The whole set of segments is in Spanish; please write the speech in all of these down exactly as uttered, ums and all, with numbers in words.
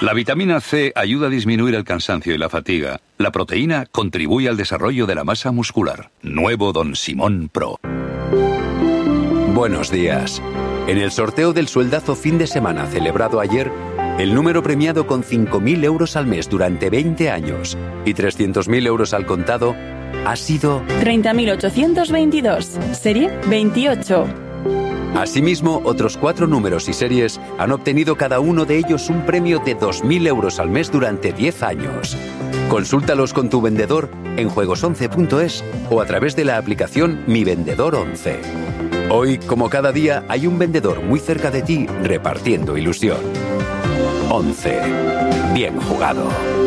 La vitamina C ayuda a disminuir el cansancio y la fatiga. La proteína contribuye al desarrollo de la masa muscular. Nuevo Don Simón Pro. Buenos días. En el sorteo del sueldazo fin de semana celebrado ayer, el número premiado con cinco mil euros al mes durante veinte años y trescientos mil euros al contado ha sido treinta mil ochocientos veintidós, serie veintiocho. Asimismo, otros cuatro números y series han obtenido cada uno de ellos un premio de dos mil euros al mes durante diez años. Consúltalos con tu vendedor en juegos once punto es o a través de la aplicación Mi Vendedor once. Hoy, como cada día, hay un vendedor muy cerca de ti repartiendo ilusión. once. Bien jugado.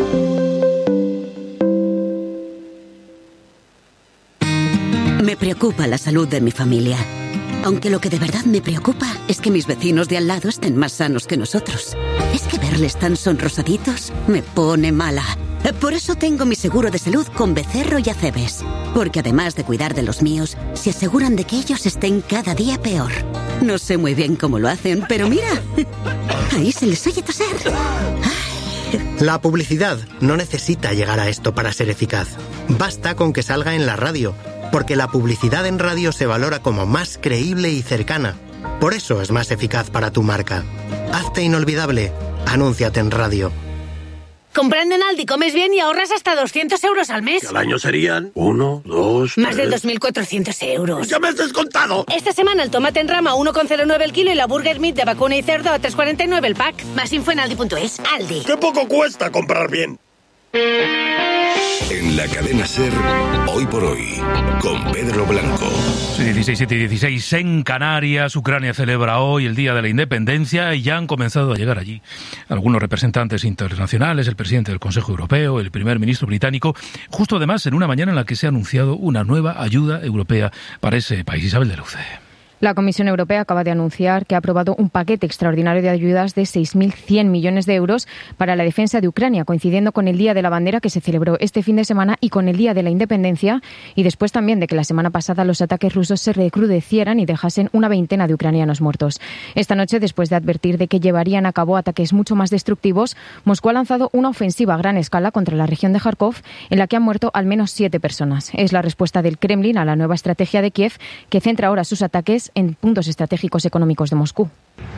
Me preocupa la salud de mi familia. Aunque lo que de verdad me preocupa es que mis vecinos de al lado estén más sanos que nosotros. Es que verles tan sonrosaditos me pone mala. Por eso tengo mi seguro de salud con Becerro y Acebes. Porque además de cuidar de los míos, se aseguran de que ellos estén cada día peor. No sé muy bien cómo lo hacen, pero mira, ahí se les oye toser. La publicidad no necesita llegar a esto para ser eficaz. Basta con que salga en la radio, porque la publicidad en radio se valora como más creíble y cercana. Por eso es más eficaz para tu marca. Hazte inolvidable. Anúnciate en radio. Comprando en Aldi comes bien y ahorras hasta doscientos euros al mes. ¿Y al año serían? Uno, dos, Más tres... de dos mil cuatrocientos euros. ¡Ya me has descontado! Esta semana el tomate en rama a uno coma cero nueve el kilo y la burger meat de vacuna y cerdo a tres coma cuarenta y nueve el pack. Más info en aldi punto es. Aldi. ¡Qué poco cuesta comprar bien! En la cadena SER, Hoy por Hoy, con Pedro Blanco. Sí, dieciséis, siete y dieciséis en Canarias. Ucrania celebra hoy el Día de la Independencia y ya han comenzado a llegar allí algunos representantes internacionales, el presidente del Consejo Europeo, el primer ministro británico, justo además en una mañana en la que se ha anunciado una nueva ayuda europea para ese país. Isabel de Luce. La Comisión Europea acaba de anunciar que ha aprobado un paquete extraordinario de ayudas de seis mil cien millones de euros para la defensa de Ucrania, coincidiendo con el Día de la Bandera que se celebró este fin de semana y con el Día de la Independencia, y después también de que la semana pasada los ataques rusos se recrudecieran y dejasen una veintena de ucranianos muertos. Esta noche, después de advertir de que llevarían a cabo ataques mucho más destructivos, Moscú ha lanzado una ofensiva a gran escala contra la región de Kharkov, en la que han muerto al menos siete personas. Es la respuesta del Kremlin a la nueva estrategia de Kiev, que centra ahora sus ataques en puntos estratégicos económicos de Moscú.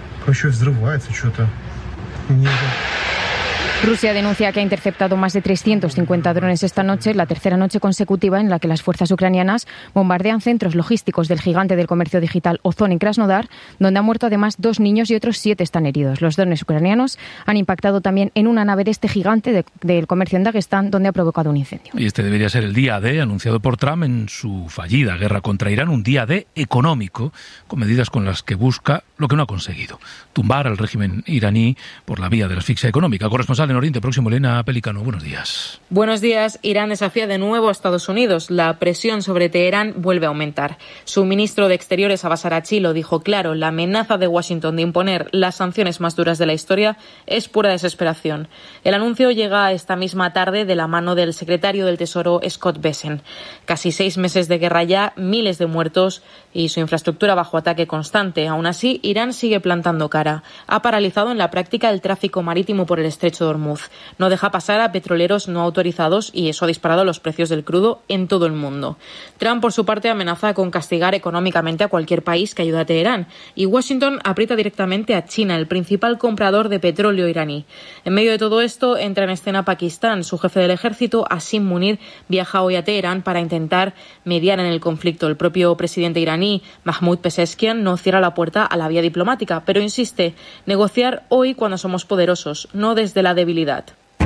Rusia denuncia que ha interceptado más de trescientos cincuenta drones esta noche, la tercera noche consecutiva en la que las fuerzas ucranianas bombardean centros logísticos del gigante del comercio digital Ozon en Krasnodar, donde han muerto además dos niños y otros siete están heridos. Los drones ucranianos han impactado también en una nave de este gigante de, del comercio en Dagestán, donde ha provocado un incendio. Y este debería ser el día D, anunciado por Trump en su fallida guerra contra Irán, un día D económico, con medidas con las que busca lo que no ha conseguido, tumbar al régimen iraní por la vía de la asfixia económica. Corresponsal en Oriente Próximo, Elena Pelicano, buenos días. Buenos días. Irán desafía de nuevo a Estados Unidos. La presión sobre Teherán vuelve a aumentar. Su ministro de Exteriores, Abbas Araghchi, lo dijo claro. La amenaza de Washington de imponer las sanciones más duras de la historia es pura desesperación. El anuncio llega esta misma tarde de la mano del secretario del Tesoro, Scott Bessent. Casi seis meses de guerra ya, miles de muertos y su infraestructura bajo ataque constante. Aún así, Irán sigue plantando cara. Ha paralizado en la práctica el tráfico marítimo por el estrecho de Hormuz. No deja pasar a petroleros no autorizados y eso ha disparado los precios del crudo en todo el mundo. Trump, por su parte, amenaza con castigar económicamente a cualquier país que ayude a Teherán. Y Washington aprieta directamente a China, el principal comprador de petróleo iraní. En medio de todo esto, entra en escena Pakistán. Su jefe del ejército, Asim Munir, viaja hoy a Teherán para intentar mediar en el conflicto. El propio presidente iraní, Mahmoud Pezeshkian, no cierra la puerta a la vía diplomática, pero insiste, negociar hoy cuando somos poderosos, no desde la debilidad.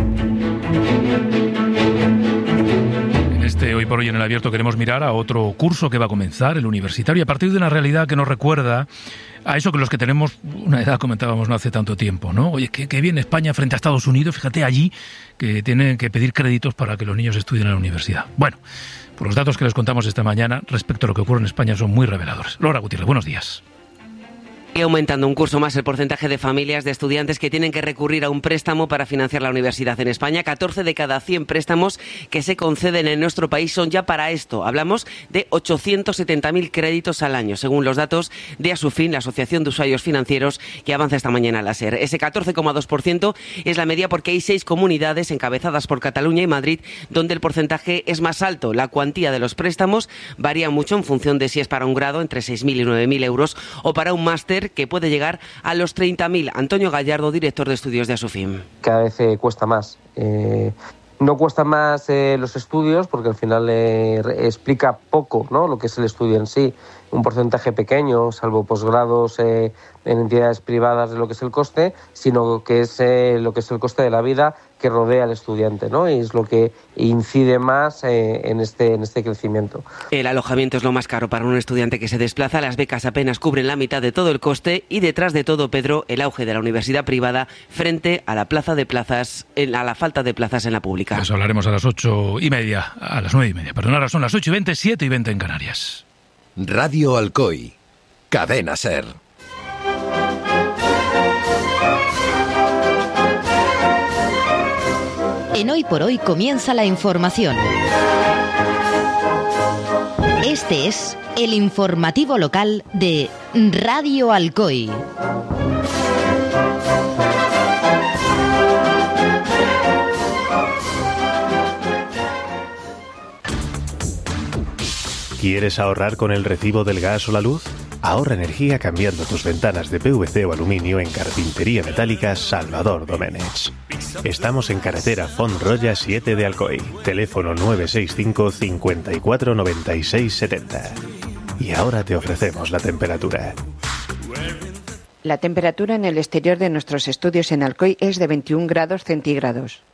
En este Hoy por Hoy en el Abierto queremos mirar a otro curso que va a comenzar, el universitario, a partir de una realidad que nos recuerda a eso que los que tenemos una edad comentábamos no hace tanto tiempo, ¿no? Oye, qué, qué bien España frente a Estados Unidos, fíjate allí que tienen que pedir créditos para que los niños estudien en la universidad. Bueno, pues los datos que les contamos esta mañana respecto a lo que ocurre en España son muy reveladores. Laura Gutiérrez, buenos días. Y aumentando un curso más el porcentaje de familias de estudiantes que tienen que recurrir a un préstamo para financiar la universidad en España. catorce de cada cien préstamos que se conceden en nuestro país son ya para esto. Hablamos de ochocientos setenta mil créditos al año, según los datos de Asufin, la Asociación de Usuarios Financieros, que avanza esta mañana a la SER. Ese catorce coma dos por ciento es la media porque hay seis comunidades encabezadas por Cataluña y Madrid donde el porcentaje es más alto. La cuantía de los préstamos varía mucho en función de si es para un grado, entre seis mil y nueve mil euros, o para un máster, que puede llegar a los treinta mil. Antonio Gallardo, director de estudios de Asufin. Cada vez eh, cuesta más. Eh, no cuesta más eh, los estudios porque al final eh, explica poco, ¿no?, lo que es el estudio en sí. Un porcentaje pequeño, salvo posgrados eh, en entidades privadas de lo que es el coste, sino que es eh, lo que es el coste de la vida que rodea al estudiante, ¿no? Y es lo que incide más eh, en este en este crecimiento. El alojamiento es lo más caro para un estudiante que se desplaza. Las becas apenas cubren la mitad de todo el coste y detrás de todo, Pedro, el auge de la universidad privada frente a la plaza de plazas, a la falta de plazas en la pública. Eso hablaremos a las ocho y media, a las nueve y media. Perdón, ahora son las ocho y veinte, siete y veinte en Canarias. Radio Alcoy, Cadena SER. En Hoy por Hoy comienza la información. Este es el informativo local de Radio Alcoy. ¿Quieres ahorrar con el recibo del gas o la luz? Ahorra energía cambiando tus ventanas de P V C o aluminio en Carpintería Metálica Salvador Doménech. Estamos en carretera Font-Roya siete de Alcoy. Teléfono nueve seis cinco, cincuenta y cuatro, noventa y seis, setenta. Y ahora te ofrecemos la temperatura. La temperatura en el exterior de nuestros estudios en Alcoy es de veintiún grados centígrados.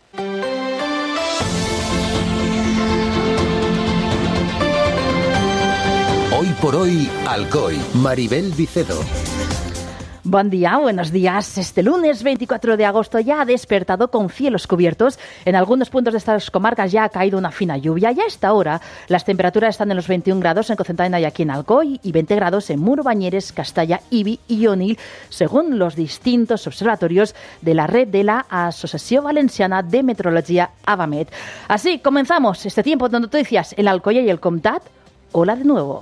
Hoy por hoy, Alcoy. Maribel Vicedo. Buen día, buenos días. Este lunes veinticuatro de agosto ya ha despertado con cielos cubiertos. En algunos puntos de estas comarcas ya ha caído una fina lluvia. Y a esta hora las temperaturas están en los veintiún grados en Cocentaina y aquí en Alcoy y veinte grados en Muro, Bañeres, Castalla, Ibi y Onil, según los distintos observatorios de la red de la Asociación Valenciana de Meteorología AVAMET. Así comenzamos este tiempo de noticias en Alcoy y el Comtat. Hola de nuevo.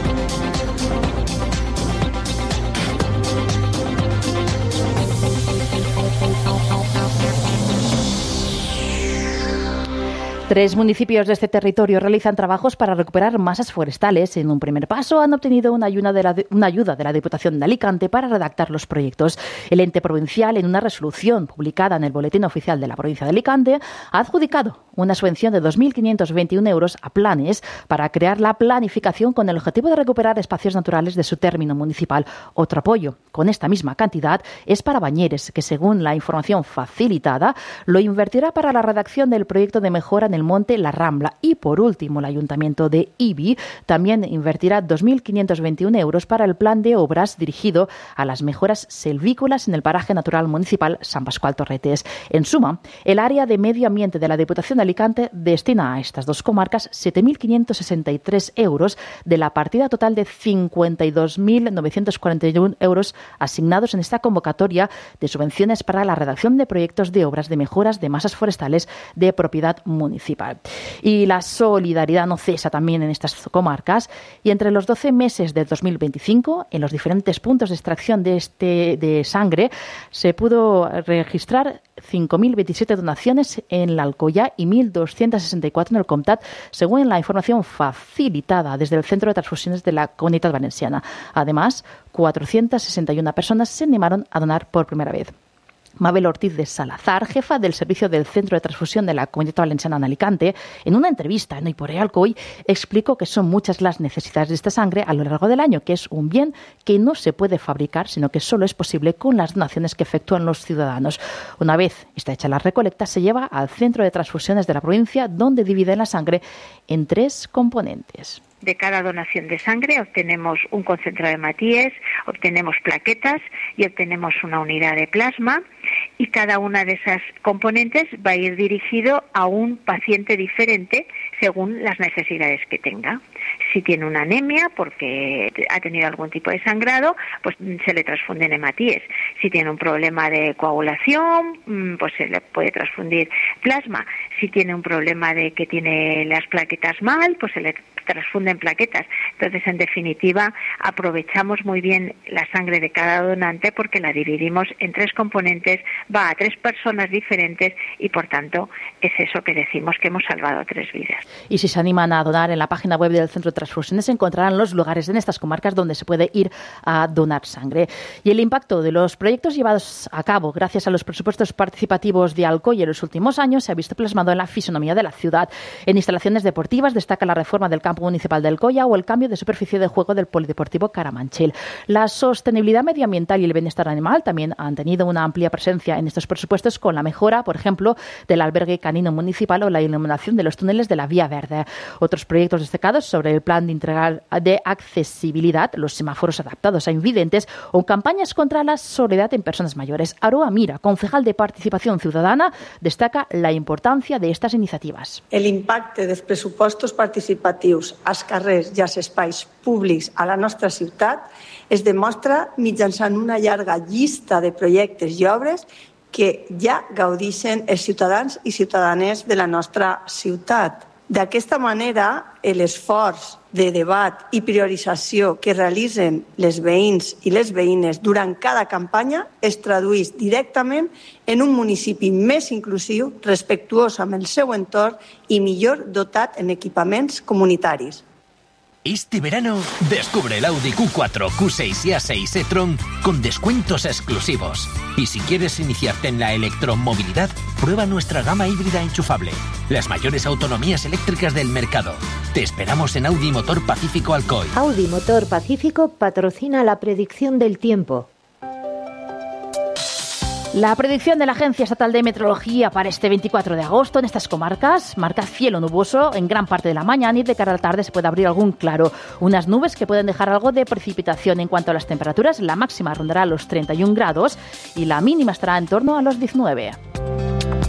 Tres municipios de este territorio realizan trabajos para recuperar masas forestales. En un primer paso han obtenido una ayuda, de la, una ayuda de la Diputación de Alicante para redactar los proyectos. El ente provincial, en una resolución publicada en el Boletín Oficial de la Provincia de Alicante, ha adjudicado una subvención de dos mil quinientos veintiún euros a Planes para crear la planificación con el objetivo de recuperar espacios naturales de su término municipal. Otro apoyo, con esta misma cantidad, es para Bañeres, que según la información facilitada, lo invertirá para la redacción del proyecto de mejora en el monte La Rambla. Y por último, el Ayuntamiento de Ibi también invertirá dos mil quinientos veintiún euros para el plan de obras dirigido a las mejoras selvícolas en el paraje natural municipal San Pascual Torretes. En suma, el área de medio ambiente de la Diputación de Alicante destina a estas dos comarcas siete mil quinientos sesenta y tres euros de la partida total de cincuenta y dos mil novecientos cuarenta y uno euros asignados en esta convocatoria de subvenciones para la redacción de proyectos de obras de mejoras de masas forestales de propiedad municipal. Y la solidaridad no cesa también en estas comarcas, y entre los doce meses de dos mil veinticinco, en los diferentes puntos de extracción de, este, de sangre, se pudo registrar cinco mil veintisiete donaciones en la Alcoya y mil doscientos sesenta y cuatro en el Comtat, según la información facilitada desde el Centro de Transfusiones de la Comunitat Valenciana. Además, cuatrocientas sesenta y una personas se animaron a donar por primera vez. Mabel Ortiz de Salazar, jefa del servicio del Centro de Transfusión de la Comunitat Valenciana en Alicante, en una entrevista en Hoy por Hoy Alcoy, explicó que son muchas las necesidades de esta sangre a lo largo del año, que es un bien que no se puede fabricar, sino que solo es posible con las donaciones que efectúan los ciudadanos. Una vez está hecha la recolecta, se lleva al Centro de Transfusiones de la provincia, donde dividen la sangre en tres componentes. De cada donación de sangre obtenemos un concentrado de hematíes, obtenemos plaquetas y obtenemos una unidad de plasma, y cada una de esas componentes va a ir dirigido a un paciente diferente según las necesidades que tenga. Si tiene una anemia porque ha tenido algún tipo de sangrado, pues se le transfunden hematíes. Si tiene un problema de coagulación, pues se le puede transfundir plasma. Si tiene un problema de que tiene las plaquetas mal, pues se le transfunden plaquetas. Entonces, en definitiva, aprovechamos muy bien la sangre de cada donante porque la dividimos en tres componentes, va a tres personas diferentes y, por tanto, es eso que decimos que hemos salvado tres vidas. Y si se animan a donar, en la página web del Centro de Transfusiones encontrarán los lugares en estas comarcas donde se puede ir a donar sangre. Y el impacto de los proyectos llevados a cabo gracias a los presupuestos participativos de Alcoy en los últimos años se ha visto plasmado en la fisonomía de la ciudad. En instalaciones deportivas destaca la reforma del campo municipal del Colla o el cambio de superficie de juego del Polideportivo Carabanchel. La sostenibilidad medioambiental y el bienestar animal también han tenido una amplia presencia en estos presupuestos con la mejora, por ejemplo, del albergue canino municipal o la iluminación de los túneles de la Vía Verde. Otros proyectos destacados sobre el plan de integral de accesibilidad, los semáforos adaptados a invidentes o campañas contra la soledad en personas mayores. Aroa Mira, concejal de Participación Ciudadana, destaca la importancia de estas iniciatives. El impacte dels pressupostos participatius als carrers i als espais públics a la nostra ciutat es demostra mitjançant una llarga llista de projectes i obres que ja gaudeixen els ciutadans i ciutadanes de la nostra ciutat. D'aquesta manera, l'esforç de debat i priorització que realitzen les veïns i les veïnes durant cada campanya es tradueix directament en un municipi més inclusiu, respectuós amb el seu entorn i millor dotat en equipaments comunitaris. Este verano, descubre el Audi Q cuatro, Q seis y A seis e-tron con descuentos exclusivos. Y si quieres iniciarte en la electromovilidad, prueba nuestra gama híbrida enchufable. Las mayores autonomías eléctricas del mercado. Te esperamos en Audi Motor Pacífico Alcoy. Audi Motor Pacífico patrocina la predicción del tiempo. La predicción de la Agencia Estatal de Meteorología para este veinticuatro de agosto en estas comarcas marca cielo nuboso en gran parte de la mañana y de cara a la tarde se puede abrir algún claro. Unas nubes que pueden dejar algo de precipitación. En cuanto a las temperaturas, la máxima rondará los treinta y un grados y la mínima estará en torno a los diecinueve.